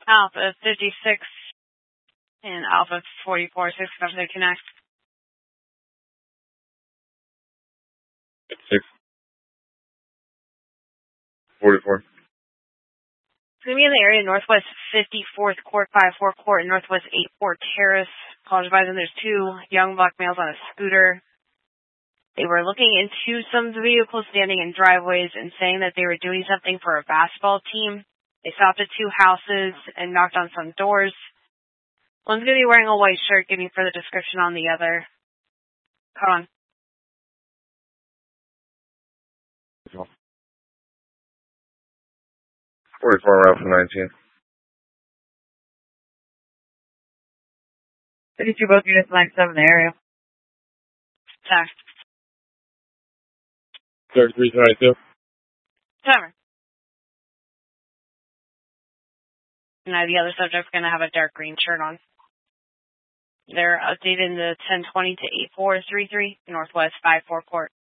Alpha 56 and Alpha 44, 6 after they connect. 6. 44. It's going to be in the area Northwest 54th Court, 54 Court, and Northwest 84 Terrace. College advising there's 2 young black males on a scooter. They were looking into some vehicles standing in driveways and saying that they were doing something for a basketball team. They stopped at 2 houses and knocked on some doors. One's going to be wearing a white shirt, giving further description on the other. Come on. 44 route for 19. 52 both units 97 in the area. Attack. 33 to 92. Timer. Now the other subject's going to have a dark green shirt on. They're updated in the 1020 to 8433, Northwest 54 Court.